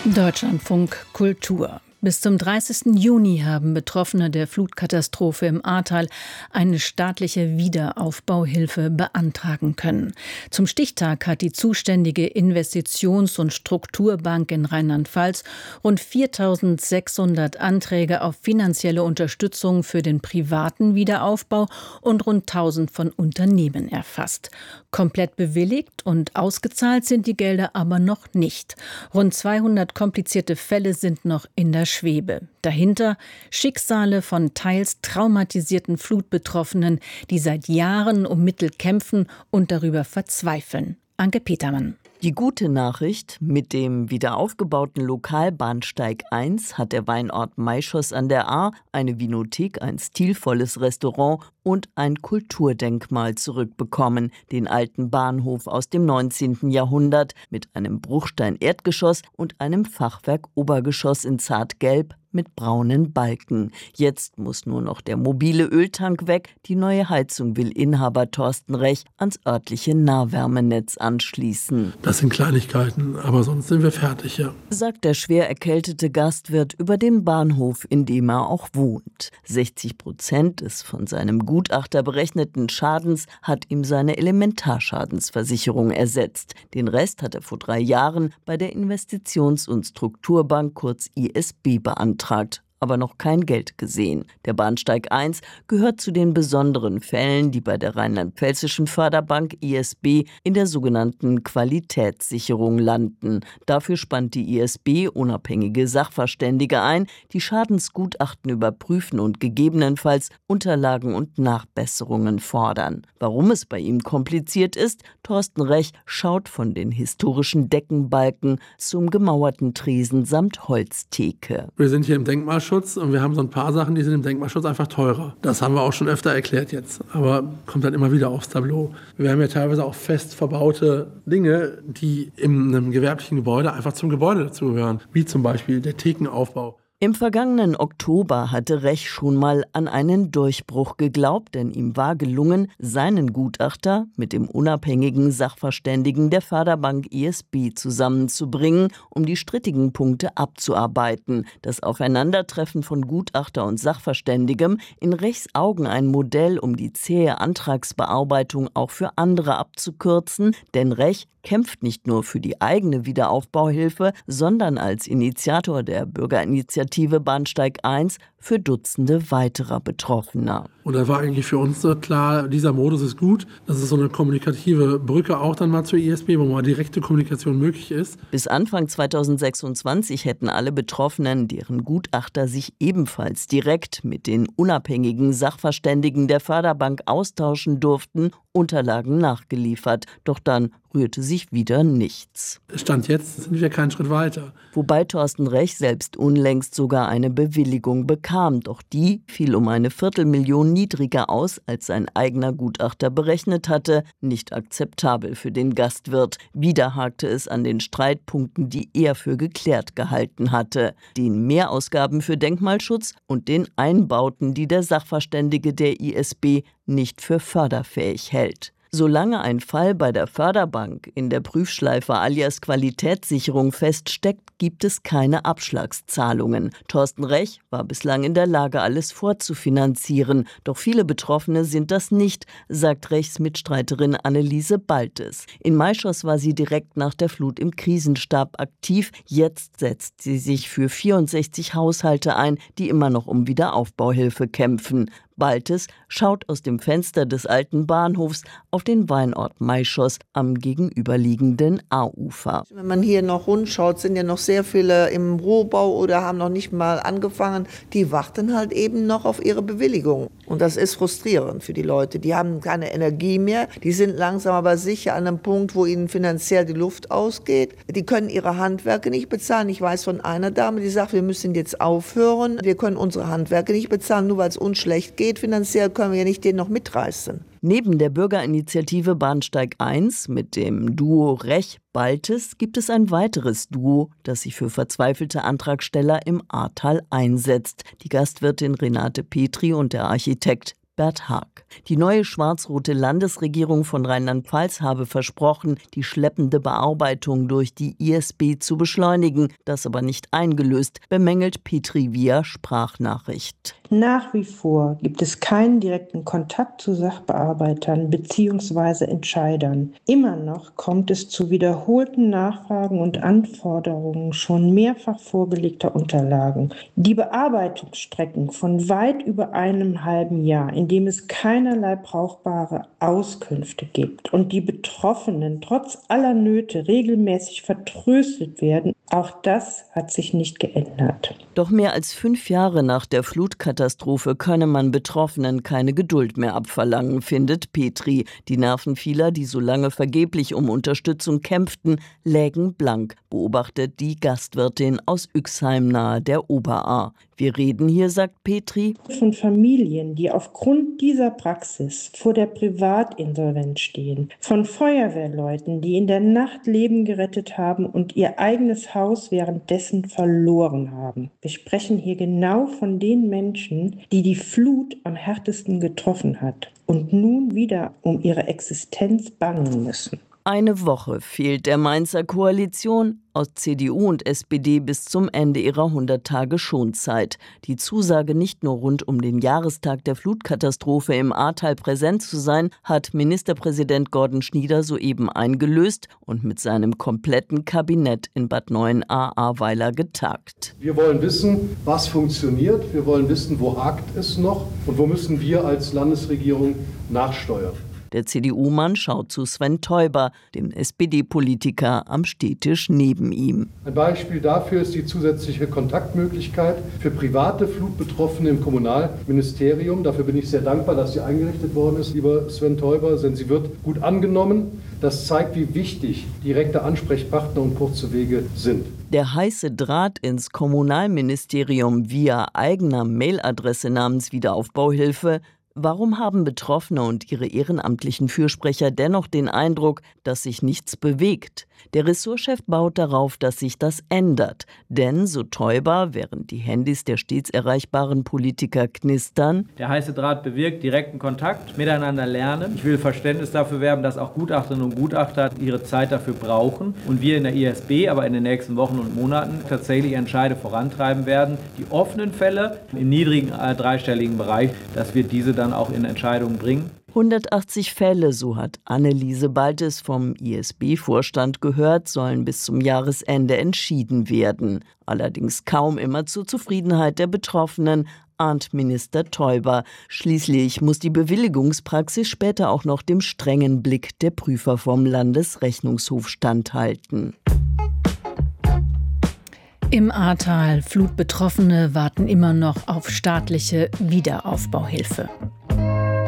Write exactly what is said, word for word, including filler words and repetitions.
Deutschlandfunk Kultur. Bis zum dreißigsten Juni haben Betroffene der Flutkatastrophe im Ahrtal eine staatliche Wiederaufbauhilfe beantragen können. Zum Stichtag hat die zuständige Investitions- und Strukturbank in Rheinland-Pfalz rund viertausendsechshundert Anträge auf finanzielle Unterstützung für den privaten Wiederaufbau und rund tausend von Unternehmen erfasst. Komplett bewilligt und ausgezahlt sind die Gelder aber noch nicht. Rund zweihundert komplizierte Fälle sind noch in der Schwebe. Dahinter Schicksale von teils traumatisierten Flutbetroffenen, die seit Jahren um Mittel kämpfen und darüber verzweifeln. Anke Petermann. Die gute Nachricht: Mit dem wiederaufgebauten Lokalbahnsteig eins hat der Weinort Maischoss an der Ahr eine Vinothek, ein stilvolles Restaurant und ein Kulturdenkmal zurückbekommen, den alten Bahnhof aus dem neunzehnten Jahrhundert mit einem Bruchstein-Erdgeschoss und einem Fachwerk-Obergeschoss in Zartgelb mit braunen Balken. Jetzt muss nur noch der mobile Öltank weg. Die neue Heizung will Inhaber Thorsten Rech ans örtliche Nahwärmenetz anschließen. Das sind Kleinigkeiten, aber sonst sind wir fertig, ja. Sagt der schwer erkältete Gastwirt über den Bahnhof, in dem er auch wohnt. sechzig Prozent des von seinem Gutachter berechneten Schadens hat ihm seine Elementarschadensversicherung ersetzt. Den Rest hat er vor drei Jahren bei der Investitions- und Strukturbank, kurz I S B, beantragt. Aber noch kein Geld gesehen. Der Bahnsteig eins gehört zu den besonderen Fällen, die bei der rheinland-pfälzischen Förderbank I S B in der sogenannten Qualitätssicherung landen. Dafür spannt die I S B unabhängige Sachverständige ein, die Schadensgutachten überprüfen und gegebenenfalls Unterlagen und Nachbesserungen fordern. Warum es bei ihm kompliziert ist? Thorsten Rech schaut von den historischen Deckenbalken zum gemauerten Tresen samt Holztheke. Wir sind hier im Denkmalschutz und wir haben so ein paar Sachen, die sind im Denkmalschutz einfach teurer. Das haben wir auch schon öfter erklärt jetzt, aber kommt dann immer wieder aufs Tableau. Wir haben ja teilweise auch fest verbaute Dinge, die in einem gewerblichen Gebäude einfach zum Gebäude dazugehören, wie zum Beispiel der Thekenaufbau. Im vergangenen Oktober hatte Rech schon mal an einen Durchbruch geglaubt, denn ihm war gelungen, seinen Gutachter mit dem unabhängigen Sachverständigen der Förderbank I S B zusammenzubringen, um die strittigen Punkte abzuarbeiten. Das Aufeinandertreffen von Gutachter und Sachverständigem, in Rechs Augen ein Modell, um die zähe Antragsbearbeitung auch für andere abzukürzen, denn Rech kämpft nicht nur für die eigene Wiederaufbauhilfe, sondern als Initiator der Bürgerinitiative Bahnsteig eins für Dutzende weiterer Betroffener. Und da war eigentlich für uns so klar, dieser Modus ist gut. Das ist so eine kommunikative Brücke auch dann mal zur I S B, wo mal direkte Kommunikation möglich ist. Bis Anfang zweitausendsechsundzwanzig hätten alle Betroffenen, deren Gutachter sich ebenfalls direkt mit den unabhängigen Sachverständigen der Förderbank austauschen durften, Unterlagen nachgeliefert. Doch dann rührte sich wieder nichts. Stand jetzt sind wir keinen Schritt weiter. Wobei Thorsten Rech selbst unlängst sogar eine Bewilligung bekam. Doch die fiel um eine Viertelmillion niedriger aus, als sein eigener Gutachter berechnet hatte. Nicht akzeptabel für den Gastwirt. Wieder hakte es an den Streitpunkten, die er für geklärt gehalten hatte. Den Mehrausgaben für Denkmalschutz und den Einbauten, die der Sachverständige der I S B nicht für förderfähig hält. Solange ein Fall bei der Förderbank in der Prüfschleife alias Qualitätssicherung feststeckt, gibt es keine Abschlagszahlungen. Thorsten Rech war bislang in der Lage, alles vorzufinanzieren. Doch viele Betroffene sind das nicht, sagt Rechs Mitstreiterin Anneliese Baltes. In Maischoss war sie direkt nach der Flut im Krisenstab aktiv. Jetzt setzt sie sich für vierundsechzig Haushalte ein, die immer noch um Wiederaufbauhilfe kämpfen. Baltes schaut aus dem Fenster des alten Bahnhofs auf den Weinort Maischoss am gegenüberliegenden Ahrufer. Wenn man hier noch rundschaut, sind ja noch sehr viele im Rohbau oder haben noch nicht mal angefangen. Die warten halt eben noch auf ihre Bewilligung. Und das ist frustrierend für die Leute. Die haben keine Energie mehr. Die sind langsam aber sicher an einem Punkt, wo ihnen finanziell die Luft ausgeht. Die können ihre Handwerker nicht bezahlen. Ich weiß von einer Dame, die sagt, wir müssen jetzt aufhören. Wir können unsere Handwerker nicht bezahlen, nur weil es uns schlecht geht. Finanziell können wir ja nicht den noch mitreißen. Neben der Bürgerinitiative Bahnsteig eins mit dem Duo Rech-Baltes gibt es ein weiteres Duo, das sich für verzweifelte Antragsteller im Ahrtal einsetzt. Die Gastwirtin Renate Petri und der Architekt Bert Haag. Die neue schwarz-rote Landesregierung von Rheinland-Pfalz habe versprochen, die schleppende Bearbeitung durch die I S B zu beschleunigen, das aber nicht eingelöst, bemängelt Petri via Sprachnachricht. Nach wie vor gibt es keinen direkten Kontakt zu Sachbearbeitern bzw. Entscheidern. Immer noch kommt es zu wiederholten Nachfragen und Anforderungen schon mehrfach vorgelegter Unterlagen. Die Bearbeitungsstrecken von weit über einem halben Jahr, in dem es keinerlei brauchbare Auskünfte gibt und die Betroffenen trotz aller Nöte regelmäßig vertröstet werden, auch das hat sich nicht geändert. Doch mehr als fünf Jahre nach der Flutkatastrophe könne man Betroffenen keine Geduld mehr abverlangen, findet Petri. Die Nerven vieler, die so lange vergeblich um Unterstützung kämpften, lägen blank, beobachtet die Gastwirtin aus Üxheim nahe der Oberaar. Wir reden hier, sagt Petri, von Familien, die aufgrund dieser Praxis vor der Privatinsolvenz stehen, von Feuerwehrleuten, die in der Nacht Leben gerettet haben und ihr eigenes Haus währenddessen verloren haben. Wir sprechen hier genau von den Menschen, die die Flut am härtesten getroffen hat und nun wieder um ihre Existenz bangen müssen. Eine Woche fehlt der Mainzer Koalition aus C D U und S P D bis zum Ende ihrer hundert Tage Schonzeit. Die Zusage, nicht nur rund um den Jahrestag der Flutkatastrophe im Ahrtal präsent zu sein, hat Ministerpräsident Gordon Schnieder soeben eingelöst und mit seinem kompletten Kabinett in Bad Neuenahr-Ahrweiler getagt. Wir wollen wissen, was funktioniert. Wir wollen wissen, wo hakt es noch und wo müssen wir als Landesregierung nachsteuern. Der C D U-Mann schaut zu Sven Teuber, dem S P D-Politiker am Stehtisch neben ihm. Ein Beispiel dafür ist die zusätzliche Kontaktmöglichkeit für private Flutbetroffene im Kommunalministerium. Dafür bin ich sehr dankbar, dass sie eingerichtet worden ist, lieber Sven Teuber, denn sie wird gut angenommen. Das zeigt, wie wichtig direkte Ansprechpartner und kurze Wege sind. Der heiße Draht ins Kommunalministerium via eigener Mailadresse namens Wiederaufbauhilfe. Warum haben Betroffene und ihre ehrenamtlichen Fürsprecher dennoch den Eindruck, dass sich nichts bewegt? Der Ressortchef baut darauf, dass sich das ändert. Denn, so Teuber, während die Handys der stets erreichbaren Politiker knistern, der heiße Draht bewirkt direkten Kontakt, miteinander lernen. Ich will Verständnis dafür werben, dass auch Gutachterinnen und Gutachter ihre Zeit dafür brauchen. Und wir in der I S B aber in den nächsten Wochen und Monaten tatsächlich Entscheide vorantreiben werden. Die offenen Fälle im niedrigen äh, dreistelligen Bereich, dass wir diese dann auch in Entscheidungen bringen. hundertachtzig Fälle, so hat Anneliese Baltes vom I S B-Vorstand gehört, sollen bis zum Jahresende entschieden werden. Allerdings kaum immer zur Zufriedenheit der Betroffenen, ahnt Minister Teuber. Schließlich muss die Bewilligungspraxis später auch noch dem strengen Blick der Prüfer vom Landesrechnungshof standhalten. Im Ahrtal, Flutbetroffene warten immer noch auf staatliche Wiederaufbauhilfe.